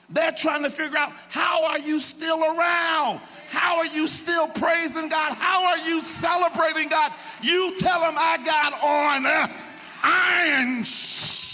They're trying to figure out, how are you still around? How are you still praising God? How are you celebrating God? You tell them I got on iron